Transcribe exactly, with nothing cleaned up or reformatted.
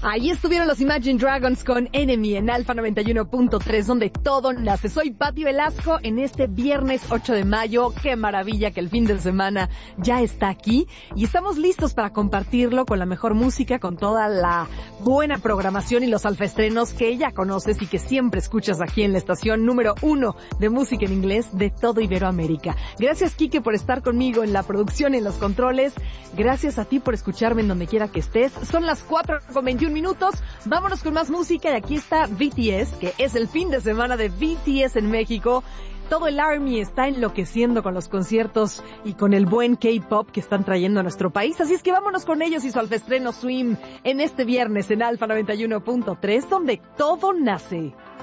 Ahí estuvieron los Imagine Dragons con Enemy en Alfa noventa y uno punto tres, donde todo nace. Soy Patti Velasco en este viernes ocho de mayo. Qué maravilla que el fin de semana ya está aquí y estamos listos para compartirlo con la mejor música, con toda la buena programación y los alfaestrenos que ya conoces y que siempre escuchas aquí en la estación número uno de música en inglés de todo Iberoamérica. Gracias, Quique, por estar conmigo en la producción y en los controles. Gracias a ti por escucharme en donde quiera que estés. Son las cuatro con veintiún minutos. Vámonos con más música y aquí está B T S, que es el fin de semana de B T S en México. Todo el ARMY está enloqueciendo con los conciertos y con el buen K-pop que están trayendo a nuestro país. Así es que vámonos con ellos y su alfaestreno Swim en este viernes en Alfa noventa y uno punto tres, donde todo nace.